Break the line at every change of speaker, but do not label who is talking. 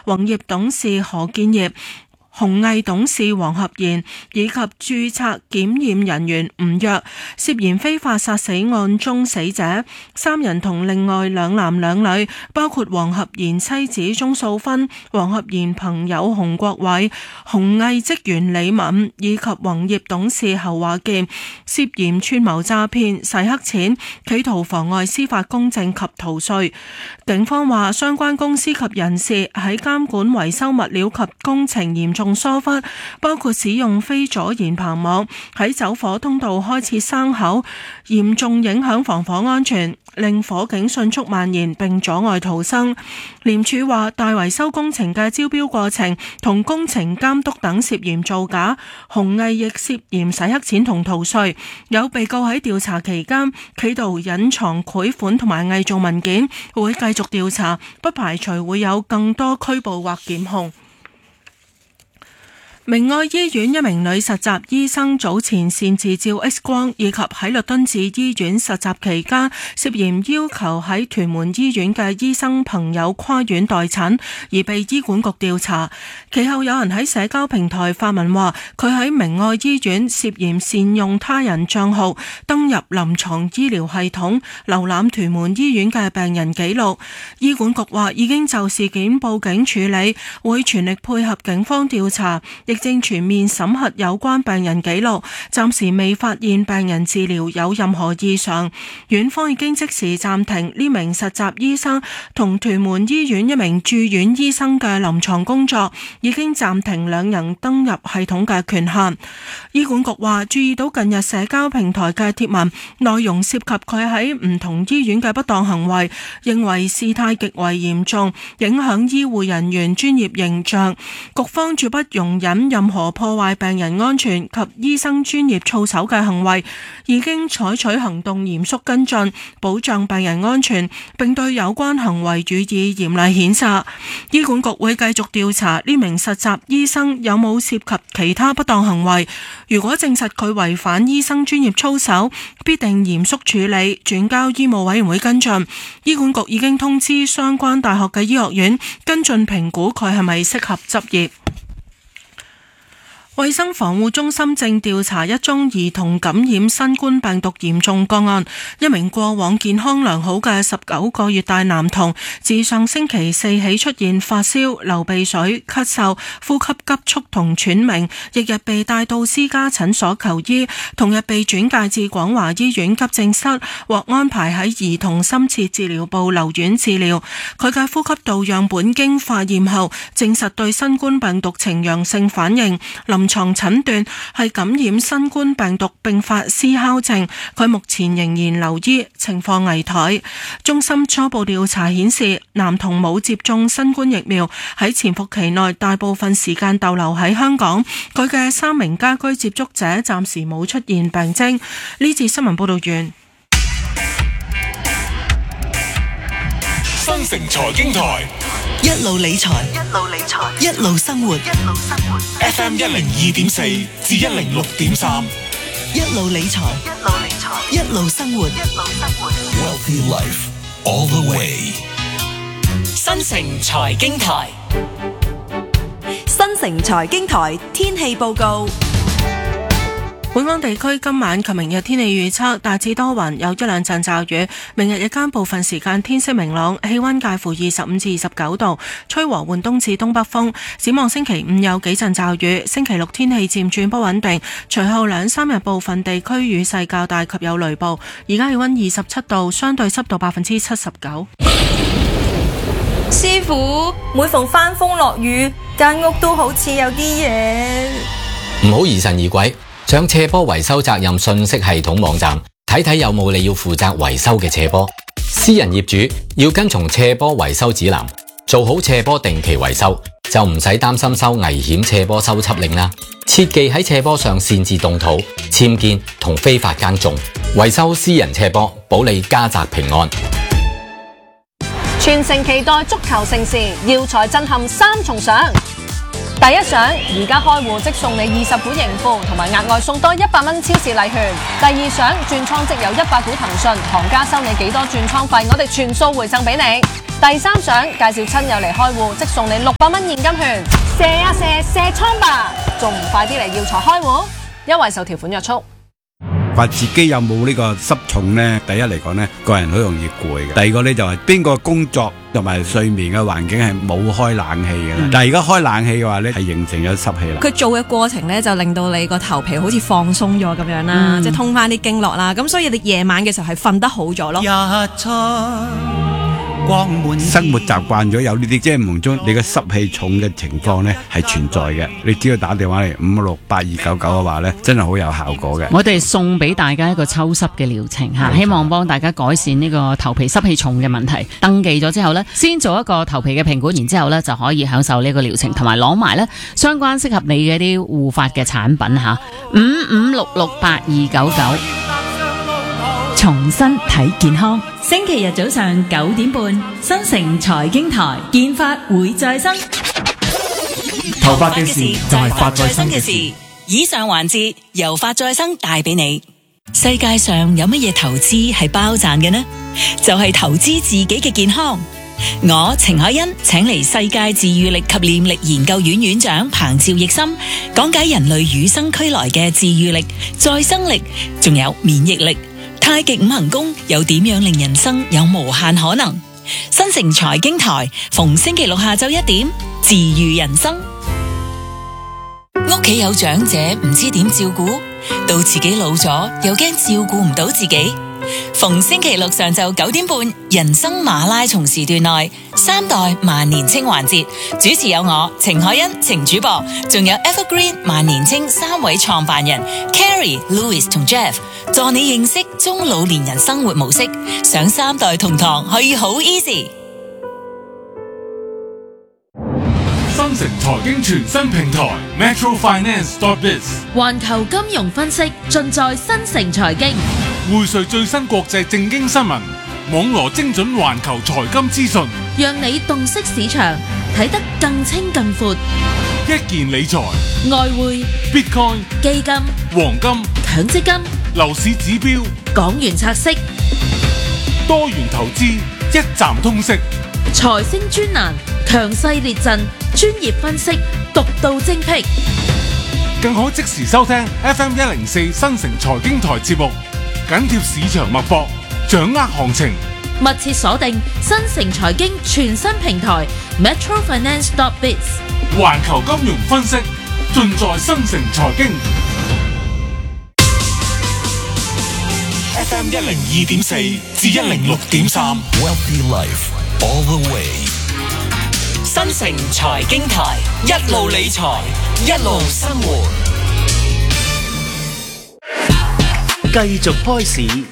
宏業董事何建業、鴻毅董事黃合賢以及註冊檢驗人員吳躍涉嫌非法殺死案中死者3人同另外2男2女，包括黃合賢妻子鍾素芬、黃合賢朋友洪國偉、鴻毅職員李敏以及宏業董事侯華健，涉嫌串謀詐騙、洗黑錢、企圖妨礙司法公正及逃稅。警方話，相關公司及人士喺監管維修物料及工程嚴重疏忽，包括使用非阻燃棚網喺走火通道開設生口，嚴重影響防火安全，令火警迅速蔓延並阻礙逃生。廉署話，大維修工程嘅招標過程同工程監督等涉嫌造假，鴻毅亦涉嫌洗黑錢同逃稅。有被告喺調查期間企圖隱藏賄款同埋偽造文件，會繼續調查，不排除會有更多拘捕或檢控。明愛醫院一名女實習醫生早前擅自照 X 光，以及喺律敦治醫院實習期間涉嫌要求喺屯門醫院嘅醫生朋友跨院代診，而被醫管局調查。其後有人喺社交平台發文話，佢喺明愛醫院涉嫌善用他人賬號登入臨床醫療系統，瀏覽屯門醫院嘅病人記錄。醫管局話已經就事件報警處理，會全力配合警方調查，亦正全面審核有關病人記錄，暫時未發現病人治療有任何異常。院方已經即時暫停呢名實習醫生同屯門醫院一名住院醫生嘅臨床工作，已經暫停2人登入系統嘅權限。醫管局話注意到近日社交平台嘅貼文內容涉及佢喺唔同醫院嘅不當行為，認為事態極為嚴重，影響醫護人員專業形象，局方絕不容忍任何破壞病人安全及醫生專業操守嘅行為，已經採取行動嚴肅跟進，保障病人安全，並對有關行為予以嚴厲譴責。醫管局會繼續調查呢名實習醫生有冇涉及其他不當行為，如果證實佢違反醫生專業操守，必定嚴肅處理，轉交醫務委員會跟進。醫管局已經通知相關大學嘅醫學院跟進評估佢係咪適合執業。衛生防護中心正調查一宗兒童感染新冠病毒嚴重個案，一名過往健康良好嘅19個月大男童，自上星期4起出現發燒、流鼻水、咳嗽、呼吸急促同喘鳴，翌日被帶到私家診所求醫，同日被轉介至廣華醫院急症室，獲安排喺兒童深切治療部留院治療。佢嘅呼吸道樣本經化驗後，證實對新冠病毒呈陽性反應，臨床診斷係感染新冠病毒並發思考症，佢目前仍然留醫，情況危殆。中心初步調查顯示，男童冇接種新冠疫苗，喺潛伏期內大部分時間逗留喺香港。佢嘅3名家居接觸者暫時冇出現病徵。呢節新聞報道完。
新城財經台
一路理財，一路生活。
FM 102.4至106.3，
一路理財，一路生活。
Wealthy Life all the way。
新城財經台，新城財經台天氣報告。
本港地區今晚及明日天氣預測大致多雲，有1-2陣驟雨。明日日間部分時間天色明朗，氣溫介乎25至29度，吹和緩東至東北風。展望星期5有幾陣驟雨，星期6天氣漸轉不穩定，隨後2-3日部分地區雨勢較大及有雷暴。而家氣溫27度，相對濕度79%。
師傅，每逢翻風落雨，間屋都好似有啲嘢。
唔好疑神疑鬼。上斜坡維修責任信息系統網站睇睇有冇你要負責維修嘅斜坡。私人業主要跟從斜坡維修指南，做好斜坡定期維修，就唔使擔心收危險斜坡修葺令啦。切忌喺斜坡上擅自動土、僭建同非法耕種。維修私人斜坡，保你家宅平安。
全城期待足球盛事，耀才震撼3重賞。第一賞，而家開戶即送你20股盈富，同埋額外送多100蚊超市禮券。第二賞，轉倉即有100股騰訊，行家收你幾多轉倉費，我哋全數回贈俾你。 第三獎介紹親友嚟開戶，即送你600蚊現金券。射啊射倉吧，仲唔快啲嚟耀才開戶？因為受條款約束。
話自己有冇呢個濕重呢？第一嚟講呢，個人好容易攰嘅。第二個呢，就係邊個工作同埋睡眠嘅環境係冇開冷氣嘅。但係而家開冷氣嘅話呢，係形成咗濕氣啦。
佢做嘅過程呢，就令到你個頭皮好似放鬆咗咁樣啦，即係通翻啲經絡啦。咁所以你夜晚嘅時候係瞓得好咗咯。
生活習慣咗有呢啲，即係夢中你嘅濕氣重嘅情況呢係存在嘅。你只要打電話嚟568-299嘅話呢，真係好有效果嘅。
我哋送俾大家一個抽濕嘅療程吓，希望幫大家改善呢個頭皮濕氣重嘅問題。登記咗之後呢，先做一個頭皮嘅評估，然之後呢就可以享受呢個療程，同埋攞埋呢相關適合你嘅啲護髮嘅產品吓。55668299。
重新睇健康，星期日早上9點半，新城財經台，健髮會再生。
頭髮嘅事就係髮再生嘅事。
以上環節由髮再生帶俾你。世界上有乜嘢投資係包賺嘅呢？就係投資自己嘅健康。我程海欣請嚟世界治癒力及念力研究院院長彭趙奕森講解人類與生俱來嘅治癒力、再生力，仲有免疫力。太極五行功又點樣令人生有無限可能？新城財經台逢星期六下晝1點，治癒人生。屋企有長者唔知點照顧，到自己老咗又驚照顧唔到自己。逢星期六上晝9點半，人生馬拉松時段內3代萬年青環節，主持有我程海欣程主播，仲有 Evergreen 萬年青3位創辦人 Carrie、Louis 同 Jeff， 助你認識中老年人生活模式，上3代同堂可以好 easy。
新城財經全新平台 metrofinance.biz，
環球金融分析盡在新城財經，
匯萃最新國際政經新聞，網羅精準環球財金資訊，
讓你洞悉市場，睇得更清更闊。
一件理財、
外匯、
Bitcoin、
基金、
黃金、
強積金、
樓市指標、
港元拆息、
多元投資，一站通識。
財星專欄，強勢列陣，專業分析，獨到精闢。
更可即時收聽 FM104 新城財經台節目，緊貼市場脈搏，掌握行情。
密切鎖定新城財經全新平台 metrofinance.biz，
環球金融分析盡在新城財經。FM102.4 至106.3
Wealthy Life all the way。
新城財經台，一路理財，一路生活。
繼續開市，